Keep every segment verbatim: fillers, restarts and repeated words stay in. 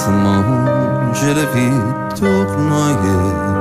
lentement, j'ai la vie tournoyée.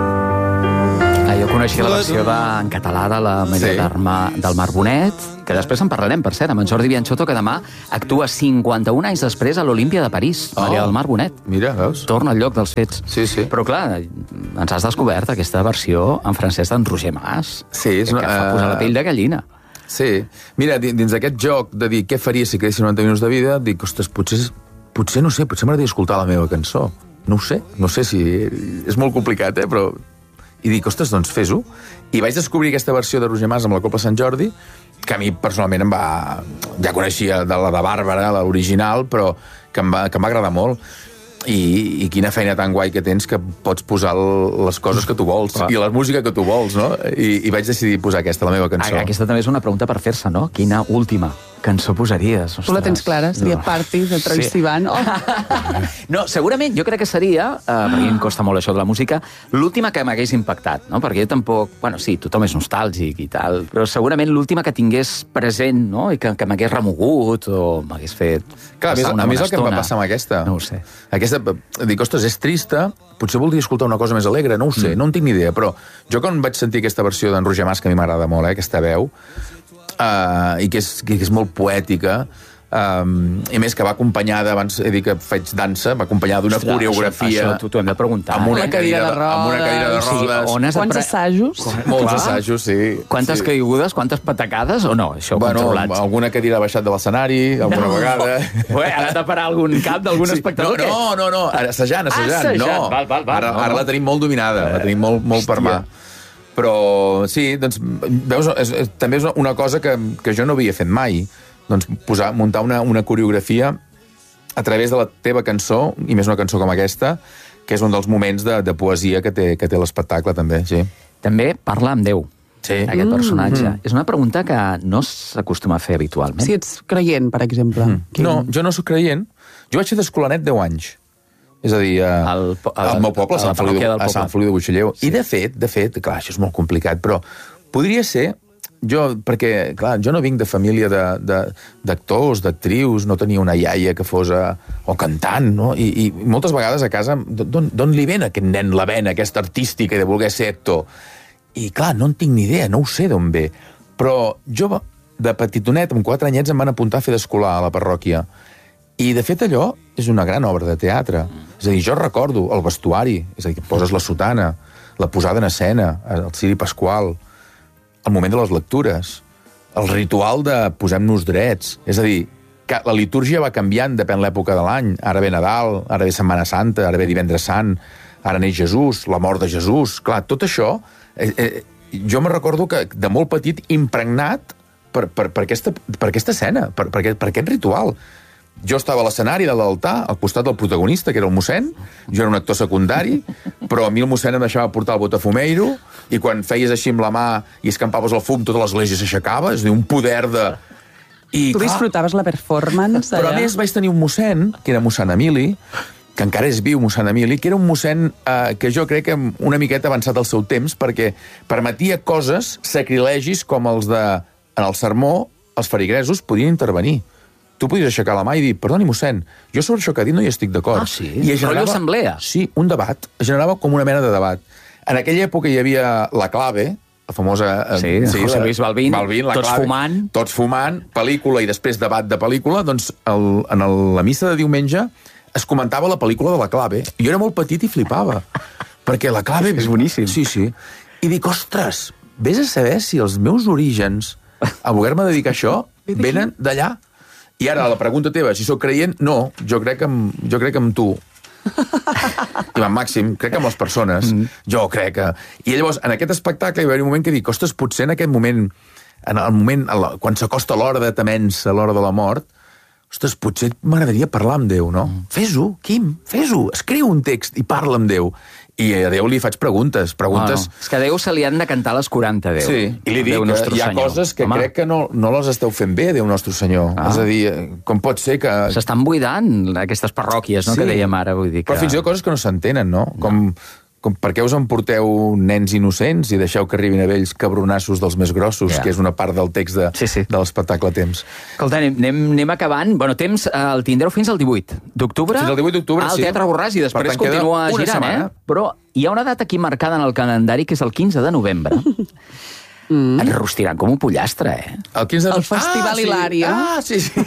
Jo coneixia la versió de, en català de la Maria sí. Darma, del Mar Bonet, que després en parlarem, per cert, amb en Jordi Bianchotto, que demà actua cinquanta-un anys després a l'Olímpia de París, oh, Maria del Mar Bonet. Mira, veus? Torna al lloc dels fets. Sí, sí. Però, clar, ens has descobert aquesta versió en francès d'en Roger Mas, sí, és una, que fa posar la pell de gallina. Sí. Mira, dins d'aquest joc de dir què faria si quedessin noranta minuts de vida, dic, ostres, potser, potser no sé, potser m'agradaria escoltar la meva cançó. No ho sé, no sé si... És molt complicat, eh, però... I dic, ostres, doncs fes-ho. I vaig descobrir aquesta versió de Roger Mas amb la Copla Sant Jordi, que a mi personalment em va... Ja coneixia de la de Bàrbara, l'original, però que em va, que em va agradar molt. I, I quina feina tan guai que tens que pots posar les coses que tu vols i la música que tu vols, no? I, i vaig decidir posar aquesta, la meva cançó. Aquesta també és una pregunta per fer-se, no? Quina última cançó posaries? Ostres. Tu la tens clara, seria no. Party de Troye Sivan. Oh. No, segurament, jo crec que seria, uh, perquè em costa molt això de la música, l'última que m'hagués impactat, no? Perquè jo tampoc... Bueno, sí, tothom és nostàlgic i tal, però segurament l'última que tingués present, no? I que, que m'hagués remogut o m'hagués fet... Clar, a més, a més el que em va passar amb aquesta. No ho sé. Aquesta, dic, ostres, és trista, potser voldria escoltar una cosa més alegre, no ho sé, mm. no en tinc ni idea, però jo quan vaig sentir aquesta versió d'en Roger Mas, que a mi m'agrada molt, eh, aquesta veu, Uh, i que és, que és molt poètica, um, i més que va acompanyada, abans he dit que faig dansa, va acompanyada d'una coreografia... Això, això t'ho hem de preguntar. Amb una, cadira, de rodes, amb una cadira de rodes. Sí, Quants pre... assajos? Molts Clar. assajos, sí. Quantes sí. caigudes, quantes patacades, o no? Això bueno, controlats. Alguna cadira ha baixat de l'escenari, alguna no. vegada... Ué, ha anat a parar algun cap d'algun sí. espectador? No, no, no, no, assajant, assajant. assajant. No. Val, val, val, ara, no, ara no. la tenim molt dominada, la tenim molt, molt per mà. Però sí, doncs, veus, és, és, també és una cosa que, que jo no havia fet mai, doncs posar, muntar una, una coreografia a través de la teva cançó, i més una cançó com aquesta, que és un dels moments de, de poesia que té, que té l'espectacle, també, sí. També parla amb Déu, sí. aquest mm. personatge. Mm. És una pregunta que no s'acostuma a fer habitualment. Si ets creient, per exemple. Mm. Quin... No, jo no soc creient. Jo vaig ser d'escolanet deu anys. És a dir, a, el, el, al meu poble, a Sant, Feliu, de, a Sant Feliu de Buixalleu. Sí. I de fet, de fet, clar, això és molt complicat, però podria ser, jo, perquè, clar, jo no vinc de família d'actors, d'actrius, no tenia una iaia que fos, a, o cantant, no? I, i moltes vegades a casa, d'on li ven aquest nen la vena, aquesta artística de voler ser actor? I, clar, no en tinc ni idea, no ho sé d'on ve. Però jo, de petitonet, amb quatre anyets, em van apuntar a fer d'escolar a la parròquia. I, de fet, allò és una gran obra de teatre. És a dir, jo recordo el vestuari, és a dir, poses la sotana, la posada en escena, el ciri pasqual, el moment de les lectures, el ritual de posem-nos drets. És a dir, que la litúrgia va canviant, depèn l'època de l'any. Ara ve Nadal, ara ve Setmana Santa, ara ve Divendres Sant, ara neix Jesús, la mort de Jesús. Clar, tot això, eh, eh, jo me recordo que de molt petit impregnat per, per, per, aquesta, per aquesta escena, per, per, aquest, per aquest ritual. Jo estava a l'escenari de l'altar, al costat del protagonista, que era el mossèn. Jo era un actor secundari, però a mi el mossèn em deixava portar el botafumeiro, i quan feies així amb la mà i escampaves el fum, tota l'església s'aixecava. És a dir, un poder de... I, tu clar, disfrutaves la performance, allà? Però a més vaig tenir un mossèn, que era mossèn Emili, que encara és viu, mossèn Emili, que era un mossèn eh, que jo crec que una miqueta avançat al seu temps, perquè permetia coses, sacrilegis, com els de... En el sermó, els feligresos podien intervenir. Tu podies aixecar la mà i dir, perdoni, mossèn, jo sobre això que ha dit no hi estic d'acord. Ah, sí? I generava, assemblea? Sí, un debat. Generava com una mena de debat. En aquella època hi havia la clave, la famosa... Sí, sí José Luis Balvin, Balvin la tots clave, fumant. Tots fumant, pel·lícula i després debat de pel·lícula, doncs el, en el, la missa de diumenge es comentava la pel·lícula de la clave. I jo era molt petit i flipava. Perquè la clave... És boníssim. Sí, sí. I dic, ostres, vés a saber si els meus orígens a voler-me dedicar a això venen d'allà. I ara, la pregunta teva, si sóc creient, no, jo crec amb, jo crec amb tu. I amb Màxim, crec amb les persones. Mm. Jo crec que... I llavors, en aquest espectacle hi va haver un moment que dic, ostres, potser en aquest moment, en el moment, quan s'acosta l'hora de temença, l'hora de la mort, ostres, potser m'agradaria parlar amb Déu, no? Mm. Fes-ho, Quim, fes-ho, escriu un text i parla amb Déu. I a Déu li faig preguntes, preguntes... Oh, no. És que a Déu se li han de cantar les quaranta a Déu. Sí, i li dic que hi ha Senyor. Coses que Home. Crec que no, no les esteu fent bé, Déu Nostre Senyor. Ah. És a dir, com pot ser que... S'estan buidant aquestes parròquies, no?, sí. Que dèiem ara, vull dir que... Però fins i tot coses que no s'entenen, no? Com, com, per què us emporteu nens innocents i deixeu que arribin a vells cabronassos dels més grossos, Ja. que és una part del text de, Sí, sí. de l'espectacle Temps. Escolta, anem, anem, anem acabant. Bueno, temps eh, el tindreu fins al divuit d'octubre. Fins al divuit d'octubre, al sí. Teatre Borràs, i després Per tant, queda continua una girant, setmana. eh? Però hi ha una data aquí marcada en el calendari, que és el quinze de novembre. Mm. Et rostiran com un pollastre, eh? El, quinze de... El Festival ah, sí. Hilària. Ah, sí, sí.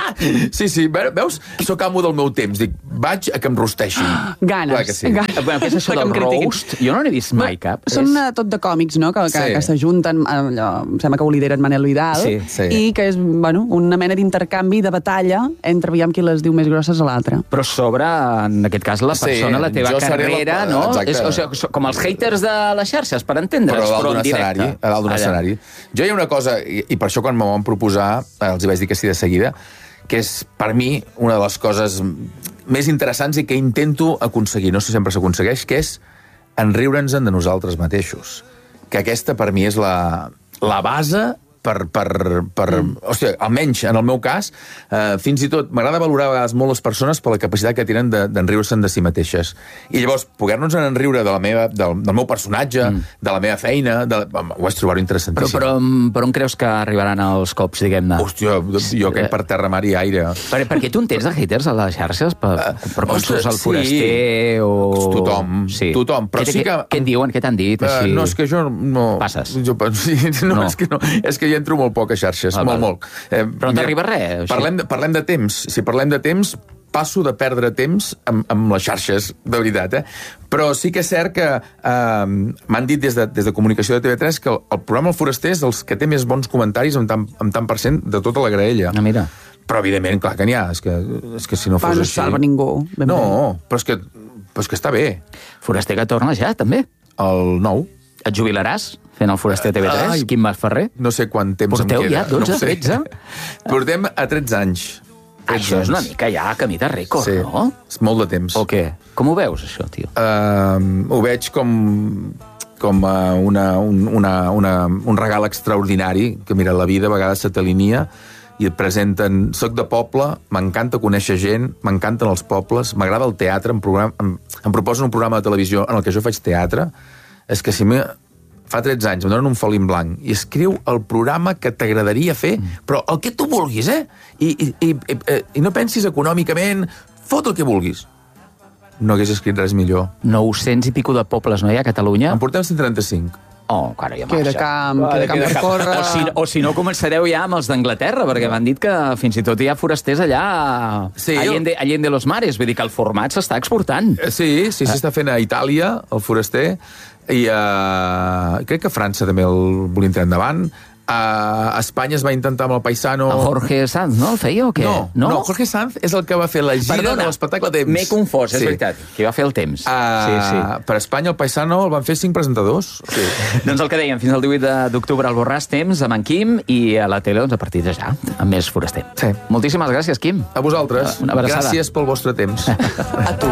sí, sí. Veus? Sóc amo del meu temps. Dic, vaig a que em rosteixin. Ganes. Clar que sí. Ganes. Bueno, què és això Que em del critiquin. roast? Jo no n'he vist mai cap. Són És- eh, tot de còmics, no?, que, que, Sí. que s'ajunten, allò, em sembla que ho lideren Manel Vidal, Sí, sí. i que és, bueno, una mena d'intercanvi, de batalla, entre aviam qui les diu més grosses a l'altre. Però sobre, en aquest cas, la Sí, persona, la teva jo seré la- carrera, no? exacte. És, o sigui, so- com els haters de les xarxes, per entendre's, Però a dalt però d'un en directe. escenari. A dalt d'un Allà. escenari. Jo hi ha una cosa, i, i per això quan m'ho van proposar, eh, els hi vaig dir que sí de seguida, que és, per mi, una de les coses més interessants i que intento aconseguir, no sé si sempre s'aconsegueix, que és enriure'ns de nosaltres mateixos. Que aquesta, per mi, és la, la base per... per, per mm. Hòstia, almenys, en el meu cas, eh, fins i tot m'agrada valorar a vegades molt les persones per la capacitat que tenen de- d'enriure-se'n de si mateixes. I llavors, poder-nos enriure de la meva, del, del meu personatge, mm. de la meva feina, de, ho vaig trobar-ho Però, interessantíssim. però per on creus que arribaran els cops, diguem-ne? Hòstia, jo crec per terra, mar i aire. Per, perquè tu en tens de haters a les xarxes? Per, per com ostres, surts al sí. foraster o... Tothom, tothom, però què, sí què, que- Què et diuen? Què t'han dit? Uh, Així? no, és que jo no... Passes. Jo, sí, no, No. És, que no, és que hi entro molt poc a xarxes, Ah, molt, val. molt. Eh, Però no t'arriba res, així? Parlem de, parlem de temps. Si parlem de temps, passo de perdre temps amb, amb les xarxes, de veritat, eh? Però sí que és cert que eh, m'han dit des de, des de comunicació de T V tres que el, el programa El Foraster és els que té més bons comentaris amb tant, amb tant per cent de tota la graella. Ah, mira. Però, evidentment, clar que n'hi ha. És que, és que si no Fa, fos no així... salva ningú. Ben No, però és, que, però és que està bé. Foraster que torna ja, també. El nou. Et jubilaràs fent el Foraster a T V tres? Ai. Quim Masferrer? No sé quant temps Porteu em queda. ja dotze, no ho sé. tretze? Portem a tretze anys. Això és una mica ja camí de rècord, Sí, no? és molt de temps. O què? Com ho veus, això, tio? Uh, ho veig com com uh, una, un, una, una, un regal extraordinari, que mira, la vida a vegades se t'alinea i et presenten... Soc de poble, m'encanta conèixer gent, m'encanten els pobles, m'agrada el teatre, em, program, em, em proposen un programa de televisió en el que jo faig teatre. És que si me, fa tretze anys em donen un foli en blanc i escriu el programa que t'agradaria fer, però el que tu vulguis, eh? I, i, i, i, i no pensis econòmicament, fot el que vulguis. No hagués escrit res millor. nou-cents i pico de pobles, no hi ha a Catalunya? En portem cent trenta-cinc. Oh, cara, ja Queda marxa. camp, Vale, queda camp per córrer. O si, o si no, començareu ja amb els d'Anglaterra, perquè m'han dit que fins i tot hi ha forasters allà Sí, a Allende, Allende los Mares. Vull dir que el format s'està exportant. Eh, Sí, sí, s'està fent a Itàlia, el foraster, i uh, crec que a França també el volien tirar endavant. A Espanya es va intentar amb el Paisano... A Jorge Sanz, no? El feia o què? No, no, no, Jorge Sanz és el que va fer la gira Perdona, de l'espectacle Temps. m'he confós, és Sí. veritat. Qui va fer el Temps. Uh, sí, sí. Per Espanya el Paisano el van fer cinc presentadors. Sí. Doncs el que dèiem, fins al divuit d'octubre al Borràs Temps, amb en Quim, i a la tele, doncs, a partir de ja, amb més foraster. Sí. Moltíssimes gràcies, Quim. A vosaltres, Una abraçada. gràcies pel vostre temps. A tu.